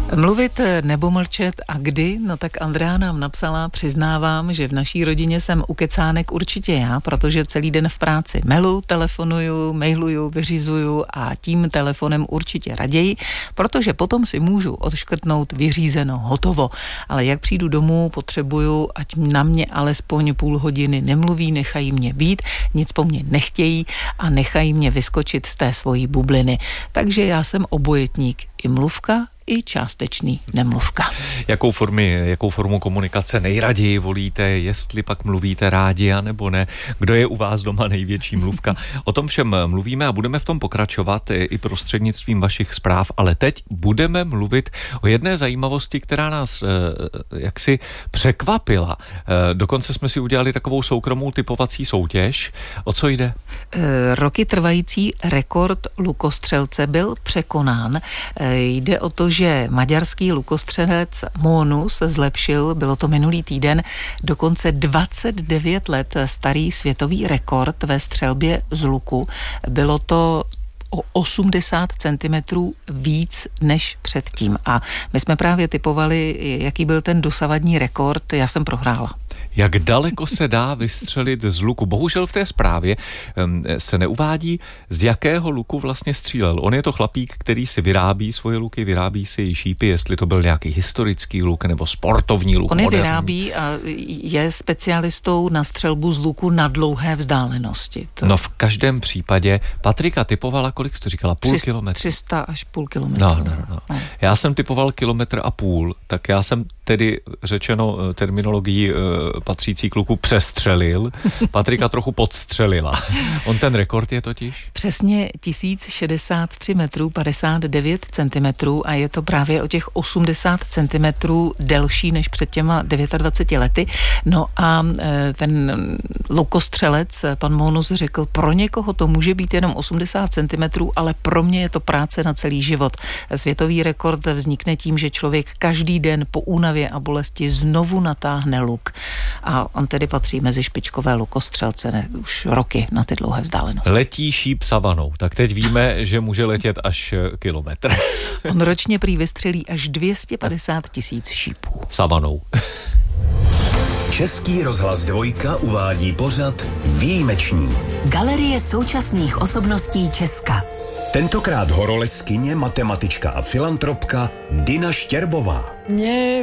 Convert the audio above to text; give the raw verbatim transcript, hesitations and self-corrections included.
Mluvit nebo mlčet a kdy? No tak Andrea nám napsala, přiznávám, že v naší rodině jsem ukecánek určitě já, protože celý den v práci melu, telefonuju, mailuju, vyřizuju a tím telefonem určitě raději, protože potom si můžu odškrtnout vyřízeno, hotovo. Ale jak přijdu domů, potřebuju, ať na mě alespoň půl hodiny nemluví, nechají mě být, nic po mně nechtějí a nechají mě vyskočit z té svojí bubliny. Takže já jsem obojetník, i mluvka, i částečný nemluvka. Jakou, formy, jakou formu komunikace nejraději volíte, jestli pak mluvíte rádi, anebo ne? Kdo je u vás doma největší mluvka? O tom všem mluvíme a budeme v tom pokračovat i prostřednictvím vašich zpráv, ale teď budeme mluvit o jedné zajímavosti, která nás eh, jaksi překvapila. Eh, dokonce jsme si udělali takovou soukromou typovací soutěž. O co jde? E, roky trvající rekord lukostřelce byl překonán. E, jde o to, že maďarský lukostřelec Mónu se zlepšil, bylo to minulý týden, dokonce dvacet devět let starý světový rekord ve střelbě z luku. Bylo to o osmdesát centimetrů víc než předtím. A my jsme právě tipovali, jaký byl ten dosavadní rekord. Já jsem prohrála. Jak daleko se dá vystřelit z luku? Bohužel v té zprávě um, se neuvádí, z jakého luku vlastně střílel. On je to chlapík, který si vyrábí svoje luky, vyrábí si i šípy, jestli to byl nějaký historický luk nebo sportovní luk. On je vyrábí a je specialistou na střelbu z luku na dlouhé vzdálenosti. To... No v každém případě Patrika typovala, kolik jsi to říkala? Půl Tři, kilometru? tři sta až půl kilometru. No, no, no. No. Já jsem typoval kilometr a půl, tak já jsem tedy řečeno terminologií patřící k luku přestřelil. Patrika trochu podstřelila. On ten rekord je totiž? Přesně tisíc šedesát tři metrů padesát devět centimetrů a je to právě o těch osmdesát centimetrů delší než před těma dvaceti devíti lety. No a ten lukostřelec, pan Mónus, řekl, pro někoho to může být jenom osmdesát centimetrů, ale pro mě je to práce na celý život. Světový rekord vznikne tím, že člověk každý den po únavě a bolesti znovu natáhne luk. A on tedy patří mezi špičkové lukostřelce ne, už roky na ty dlouhé vzdálenosti. Letí šíp savanou, tak teď víme, že může letět až kilometr. On ročně prý vystřelí až dvě stě padesát tisíc šípů. Savanou. Český rozhlas Dvojka uvádí pořad Výjimeční. Galerie současných osobností Česka. Tentokrát horolezkyně, matematička a filantropka Dina Štěrbová. Mě